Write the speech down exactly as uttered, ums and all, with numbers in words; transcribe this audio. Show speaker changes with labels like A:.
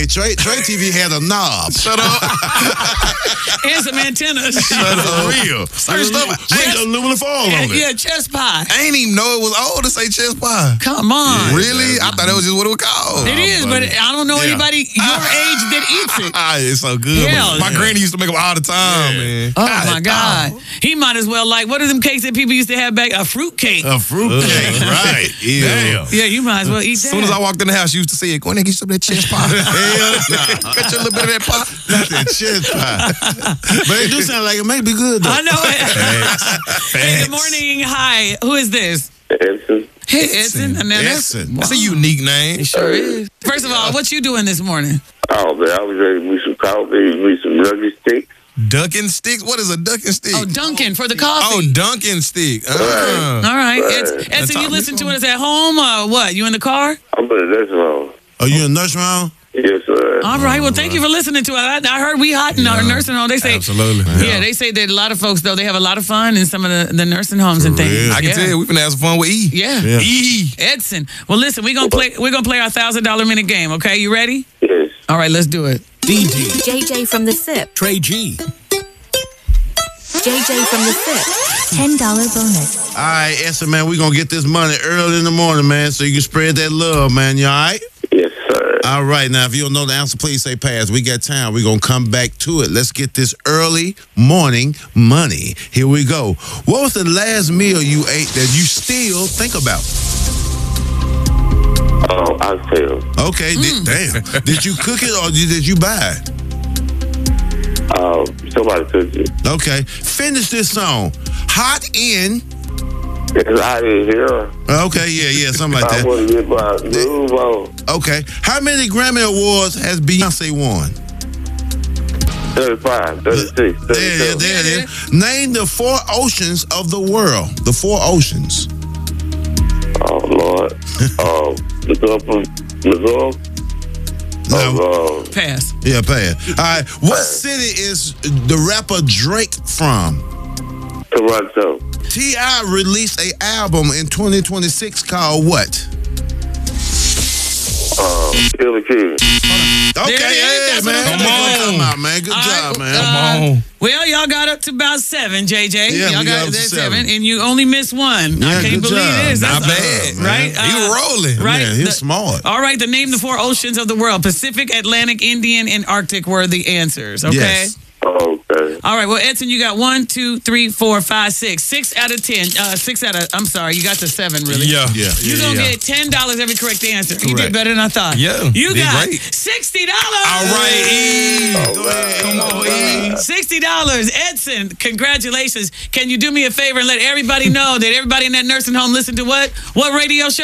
A: Hey, Trey, Trey T V had a knob.
B: Shut up.
C: And some antennas.
B: Shut up. For real. Certain stuff.
A: With
B: Ain't,
A: aluminum foil on it.
C: Yeah, chest pie.
B: I ain't even know it was old to say chest pie.
C: Come on.
B: Really? I thought that was just what it was called.
C: It is, but
A: buddy.
C: I don't know
A: Yeah.
C: anybody your age that eats it.
B: Ah, it's so good.
C: Hell
B: My
A: yeah.
B: granny used to make them all the time,
A: Yeah.
B: man.
C: Oh my God. He might as well like, what are them cakes that people used to have back? A fruit cake.
B: A fruit cake, right?
A: Ew.
B: Damn.
C: Yeah, you might as well eat
B: As
C: that.
B: soon as I walked in the house, you used to say, "Go in there and get some of that chest pie."
A: Hell nah.
B: Got you a little bit of that pie.
A: Not that chest pie. But it do sound like it may be good, though.
C: I know it. Hey, good morning. Hi. Who is this?
D: Edson.
C: Hey, Edson. And then that's-
A: Edson.
B: That's a unique name.
C: It sure is. First of all, what you doing this morning?
D: Oh, man, I was ready to me some coffee, me some nugget sticks.
B: Ducking sticks? What is a ducking stick?
C: Oh, Duncan for the coffee.
B: Oh, Dunkin' stick. Uh,
C: All right.
D: Right.
C: Eds- Edson, you
B: Talk
C: listen
B: me
C: to
B: some.
C: us at home or what? You in the car?
D: I'm putting this on.
A: Are you in nurse round?
D: Yes, sir.
C: All right. Well, thank you for listening to us. I, I heard we hot in our nursing home. They say,
B: Absolutely.
C: yeah, they say that a lot of folks, though, they have a lot of fun in some of the, the nursing homes and things.
A: real?
B: I can
C: yeah.
B: tell you, we've been having some fun with E.
C: Yeah.
A: Yeah.
B: E.
C: Edson. Well, listen, we're gonna play. We're gonna play our thousand dollar minute game. Okay, you ready?
D: Yes.
C: All right, let's do it.
E: D D,
F: J J from the S I P.
E: Trey G,
F: J J from the S I P. ten dollar bonus.
A: All right, Edson, man, we're going to get this money early in the morning, man, so you can spread that love, man. You all right?
D: Yes, sir.
A: All right, now, if you don't know the answer, please say pass. We got time. We're going to come back to it. Let's get this early morning money. Here we go. What was the last meal you ate that you still think about?
D: Oh, oxtails.
A: Okay, did, damn. Did you cook it or did you buy it?
D: Um, somebody took it.
A: Okay, finish this song. Hot in.
D: It's out in here.
A: Okay, yeah, yeah, something like
D: I
A: that.
D: want to get my move on.
A: Okay, how many Grammy Awards has Beyonce won?
D: thirty-five, thirty-six,
A: There, there,
D: thirty-seven.
A: there it is. Name the four oceans of the world. The four oceans.
D: Oh, Lord. um, the Gulf of Missouri.
A: No.
D: Oh, uh,
C: Pass.
A: Yeah, pass. All right, what city is the rapper Drake from?
D: Toronto.
A: T I released a album in twenty twenty-six called what?
D: Um, Billy King.
A: Okay,
C: There it is.
A: yeah,
C: That's
A: man.
C: what I'm
A: Come
C: talking
A: on,
B: about.
A: come man. Good
C: All
A: job,
C: right,
A: man.
C: uh,
B: Come on.
C: Well, y'all got up to about seven, J J.
A: Yeah,
C: y'all
A: we got up to
C: there
A: seven.
C: and you only missed one.
A: Yeah,
C: I can't
A: good
C: believe
A: job.
C: this.
B: Not
C: That's-
B: bad,
A: man.
C: right?
B: He was
C: Uh,
B: rolling.
C: right.
A: Man, he's
C: The-
A: smart.
C: All right, the name the four oceans of the world: Pacific, Atlantic, Indian, and Arctic were the answers. Okay.
A: Yes.
D: Okay.
C: All right. Well, Edson, you got one, two, three, four, five, six, six out of ten. Uh, six out of. I'm sorry, you got to seven. Really?
B: Yeah.
A: Yeah.
C: You're
B: yeah,
C: gonna
B: yeah.
C: get ten dollars every correct answer. You did
A: Correct.
C: better than I thought.
B: Yeah,
C: You
B: did
C: got
B: great.
C: sixty dollars.
B: All right, E.
D: All right.
B: Come on, E.
C: Sixty dollars, Edson. Congratulations. Can you do me a favor and let everybody know that everybody in that nursing home listen to what? What radio show?